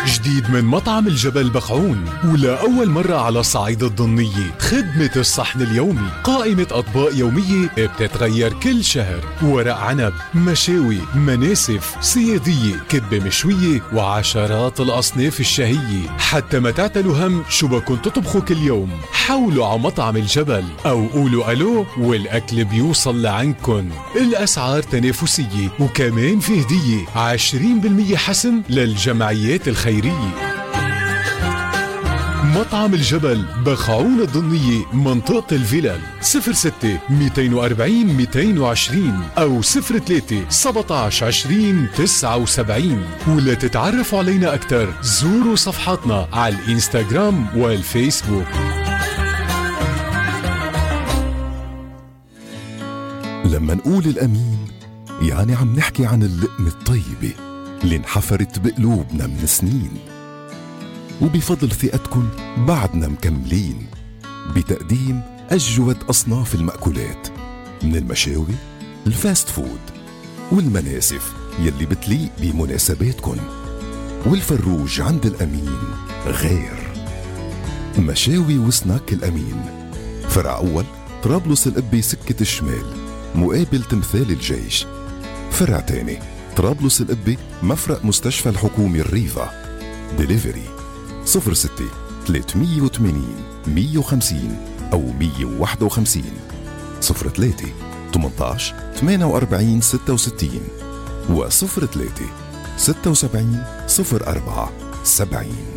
جديد من مطعم الجبل بقعون، ولأول مرة على الصعيد الضمنية خدمة الصحن اليومي، قائمة أطباق يومية بتتغير كل شهر، ورق عنب، مشاوي، مناسف، صيادية، كبة مشوية، وعشرات الأصناف الشهية. حتى ما تعتلوا هم شو بكن تطبخوا كل يوم، حولوا على مطعم الجبل أو قولوا ألو والأكل بيوصل لعندكن. الأسعار تنافسية، وكمان في هدية 20% حسم للجمعيات الخيرية. مطعم الجبل بقعون الضمنية، منطقة الفلل. 06-240-220 أو 03-17-20-79. ولا تتعرفوا علينا أكتر زوروا صفحاتنا على الإنستغرام والفيسبوك. لما نقول الأمين يعني عم نحكي عن اللقمة الطيبة اللي انحفرت بقلوبنا من سنين، وبفضل ثقتكن بعدنا مكملين بتقديم أجود أصناف المأكولات، من المشاوي، الفاست فود، والمناسف يلي بتليق بمناسباتكن. والفروج عند الأمين غير. مشاوي وسناك الأمين، فرع أول طرابلس القبة سكة الشمال مقابل تمثال الجيش. فرع تاني طرابلس القبة مفرق مستشفى الحكومي الريفا. ديليفري 06-380-150 أو 151 03-18-48-66 و 03-76-04-70.